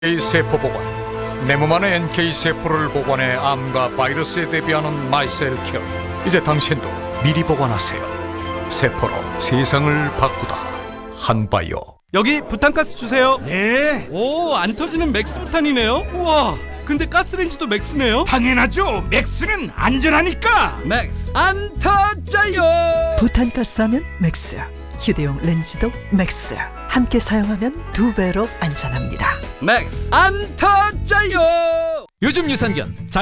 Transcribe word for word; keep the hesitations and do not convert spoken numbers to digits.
세포 보관. 내 몸 안에 엔케이 세포를 보관해 암과 바이러스에 대비하는 마이셀케어. 이제 당신도 미리 보관하세요. 세포로 세상을 바꾸다. 한바이오. 여기 부탄가스 주세요. 네, 오, 안 터지는 맥스 부탄이네요. 우와, 근데 가스레인지도 맥스네요. 당연하죠. 맥스는 안전하니까. 맥스 안 터져요. 부탄가스하면 맥스, 휴대용 렌즈도 맥스. 함께 사용하면 두 배로 안전합니다. 맥스 안 터져요. 요즘 유산균 장